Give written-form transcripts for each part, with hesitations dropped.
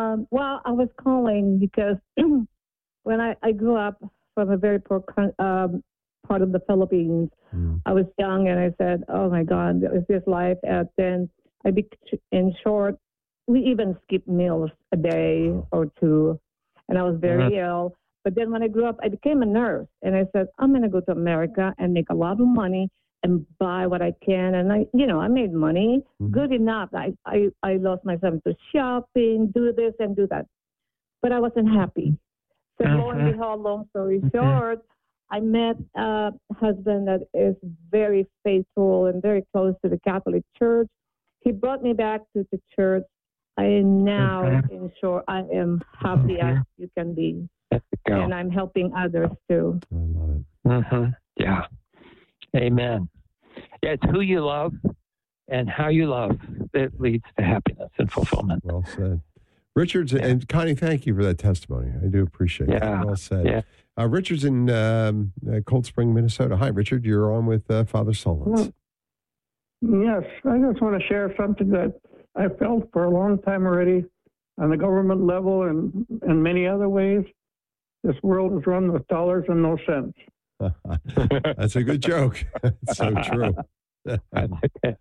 Well, I was calling because when I grew up from a very poor part of the Philippines, I was young and I said, oh my God, is this life? And then in short, we even skipped meals a day or two, and I was very ill. But then when I grew up, I became a nurse, and I said, I'm going to go to America and make a lot of money and buy what I can. And I made money, good enough. I lost myself to shopping, do this and do that. But I wasn't happy. So lo and behold, long story short, I met a husband that is very faithful and very close to the Catholic Church. He brought me back to the church. I am now, in short, I am happy as you can be. And I'm helping others too. I love it. Yeah. Amen. Yeah, it's who you love and how you love that leads to happiness and fulfillment. Well said. Richard's, and Connie, thank you for that testimony. I do appreciate it. Well said. Yeah. Richard's in Cold Spring, Minnesota. Hi, Richard. You're on with Father Solons. Yes, I just want to share something that I felt for a long time already on the government level and in many other ways. This world is run with dollars and no cents. That's a good joke. It's so true. I like it.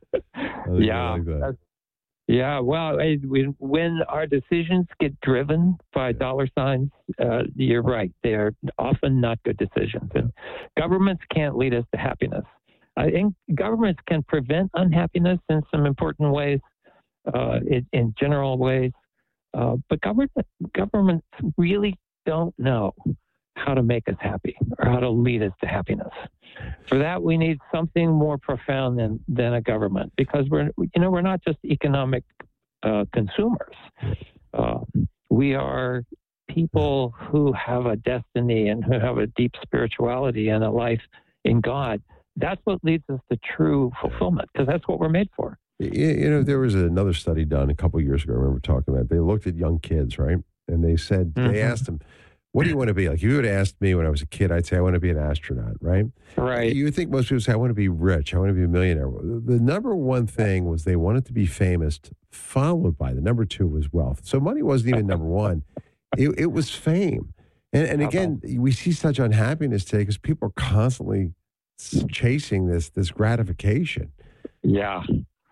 Yeah. Well, when our decisions get driven by dollar signs, you're right. They're often not good decisions. And governments can't lead us to happiness. I think governments can prevent unhappiness in some important ways, in general ways. But governments really don't know how to make us happy or how to lead us to happiness. For that, we need something more profound than a government, because we're not just economic consumers. We are people who have a destiny and who have a deep spirituality and a life in God. That's what leads us to true fulfillment, because that's what we're made for. There was another study done a couple of years ago. I remember talking about it. They looked at young kids, right? And they said, they asked them, what do you want to be? Like, if you would have asked me when I was a kid, I'd say, I want to be an astronaut, right? Right. You would think most people say, I want to be rich. I want to be a millionaire. The number one thing was they wanted to be famous, followed by the number two was wealth. So money wasn't even number one. It was fame. And again, we see such unhappiness today because people are constantly chasing this gratification. Yeah.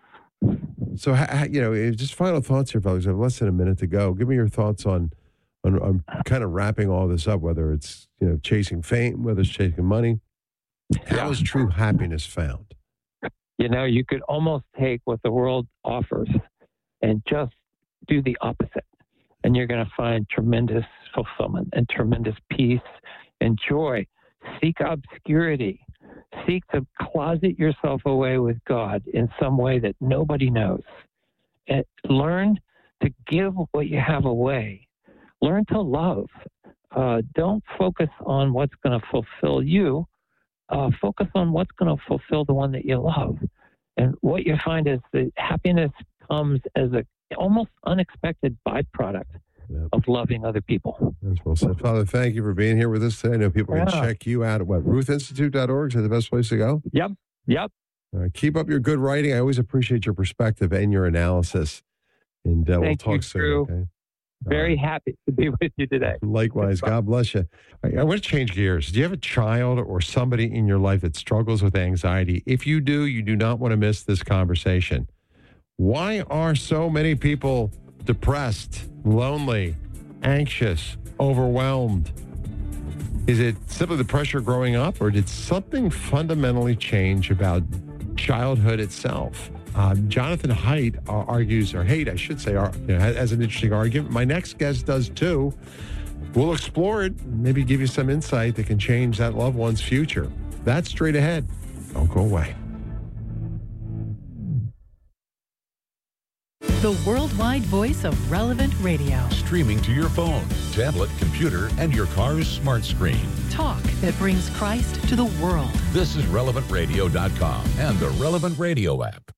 So, just final thoughts here, fellas. I have less than a minute to go. Give me your thoughts on kind of wrapping all this up, whether it's, chasing fame, whether it's chasing money. How is true happiness found? You could almost take what the world offers and just do the opposite. And you're going to find tremendous fulfillment and tremendous peace and joy. Seek obscurity. Seek to closet yourself away with God in some way that nobody knows. And learn to give what you have away. Learn to love. Don't focus on what's going to fulfill you. Focus on what's going to fulfill the one that you love. And what you find is that happiness comes as a almost unexpected byproduct of loving other people. That's well said. Father, thank you for being here with us today. I know people can check you out at ruthinstitute.org. Is that the best place to go? Yep. All right, keep up your good writing. I always appreciate your perspective and your analysis. And we'll talk soon. Okay? Very happy to be with you today. Likewise. God bless you. I want to change gears. Do you have a child or somebody in your life that struggles with anxiety? If you do, you do not want to miss this conversation. Why are so many people depressed, lonely, anxious, overwhelmed? Is it simply the pressure growing up, or did something fundamentally change about childhood itself? Jonathan Haidt has an interesting argument. My next guest does too. We'll explore it, maybe give you some insight that can change that loved one's future. That's straight ahead. Don't go away. The worldwide voice of Relevant Radio. Streaming to your phone, tablet, computer, and your car's smart screen. Talk that brings Christ to the world. This is RelevantRadio.com and the Relevant Radio app.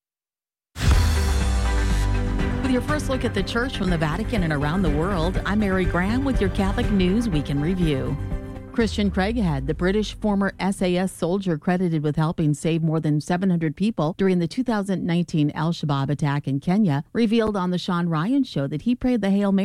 With your first look at the church from the Vatican and around the world, I'm Mary Graham with your Catholic News Week in Review. Christian Craighead, the British former SAS soldier credited with helping save more than 700 people during the 2019 al-Shabaab attack in Kenya, revealed on the Sean Ryan Show that he prayed the Hail Mary